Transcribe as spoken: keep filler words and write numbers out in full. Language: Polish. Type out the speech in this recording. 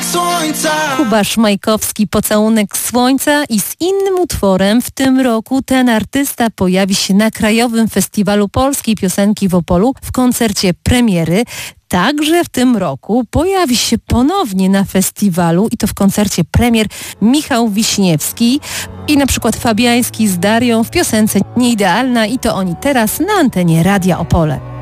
słońca. Kuba Szmajkowski, Pocałunek słońca, i z innym utworem w tym roku ten artysta pojawi się na Krajowym Festiwalu Polskiej Piosenki w Opolu w koncercie premiery. Także w tym roku pojawi się ponownie na festiwalu, i to w koncercie premier, Michał Wiśniewski i na przykład Fabiański z Darią w piosence Nieidealna, i to oni teraz na antenie Radia Opole.